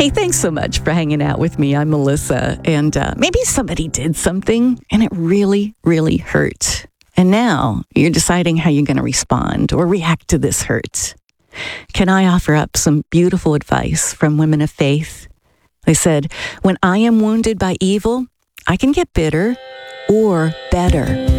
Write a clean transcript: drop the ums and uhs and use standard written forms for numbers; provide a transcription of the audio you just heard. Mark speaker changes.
Speaker 1: Hey, thanks so much for hanging out with me. I'm Melissa, and maybe somebody did something and it really, really hurt. And now you're deciding how you're going to respond or react to this hurt. Can I offer up some beautiful advice from women of faith? They said, when I am wounded by evil, I can get bitter or better.